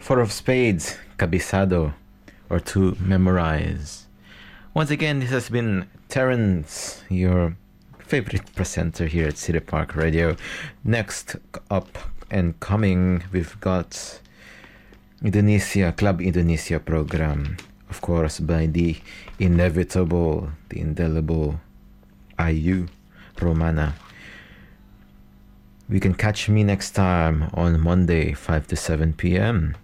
Four of Spades, Cabisado, or to memorize. Once again, this has been Terrence, your favorite presenter here at City Park Radio. Next up and coming, we've got Indonesia, Club Indonesia program. Of course, by the inevitable, the indelible Ayu Romana. You can catch me next time on Monday, 5 to 7 p.m.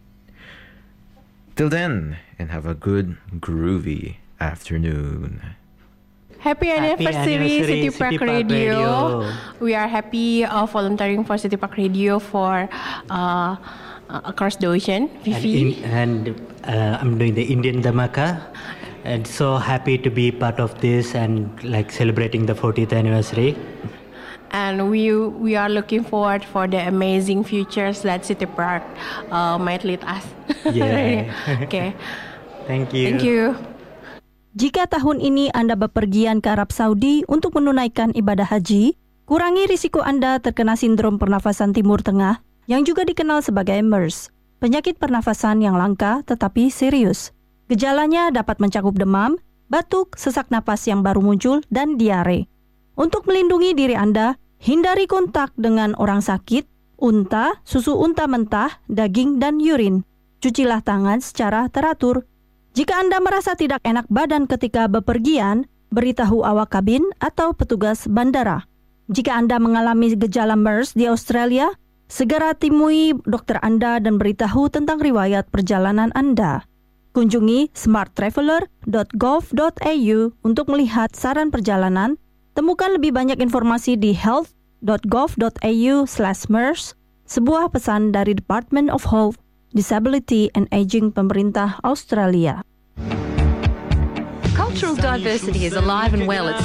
Till then, and have a good, groovy afternoon. Happy anniversary, City Park Radio. We are happy volunteering for City Park Radio for across the ocean. Vivi. And I'm doing the Indian Dhamaka. And so happy to be part of this and like celebrating the 40th anniversary. And we are looking forward for the amazing futures that City Park might lead us. Yeah. Okay. Thank you. Thank you. Jika tahun ini Anda bepergian ke Arab Saudi untuk menunaikan ibadah haji, kurangi risiko Anda terkena sindrom pernafasan Timur Tengah yang juga dikenal sebagai MERS, penyakit pernafasan yang langka tetapi serius. Gejalanya dapat mencakup demam, batuk, sesak napas yang baru muncul, dan diare. Untuk melindungi diri Anda, hindari kontak dengan orang sakit, unta, susu unta mentah, daging, dan urin. Cucilah tangan secara teratur. Jika Anda merasa tidak enak badan ketika bepergian, beritahu awak kabin atau petugas bandara. Jika Anda mengalami gejala MERS di Australia, segera temui dokter Anda dan beritahu tentang riwayat perjalanan Anda. Kunjungi smarttraveler.gov.au untuk melihat saran perjalanan. Temukan lebih banyak informasi di health.gov.au/MERS, sebuah pesan dari Department of Health, Disability and Aging pemerintah Australia. Cultural diversity is alive and well at